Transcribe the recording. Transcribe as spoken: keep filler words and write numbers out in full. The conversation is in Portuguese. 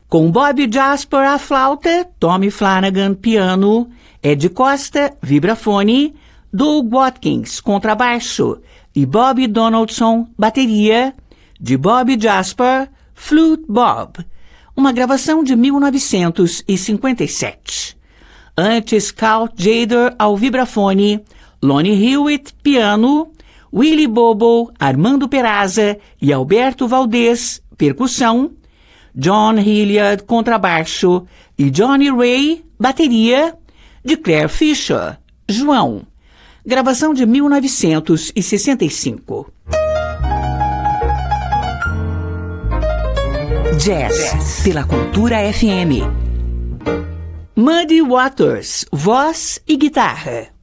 com Bob Jasper à flauta, Tommy Flanagan piano, Ed Costa vibrafone, Doug Watkins contrabaixo e Bob Donaldson bateria, de Bob Jasper, Flute Bob, uma gravação de mil novecentos e cinquenta e sete. Antes, Count Jader ao vibrafone, Lonnie Hewitt piano, Willie Bobo, Armando Peraza e Alberto Valdez percussão, John Hilliard contrabaixo e Johnny Ray bateria, de Claire Fisher, João, gravação de mil novecentos e sessenta e cinco. Jazz, pela Cultura F M. Muddy Waters, voz e guitarra.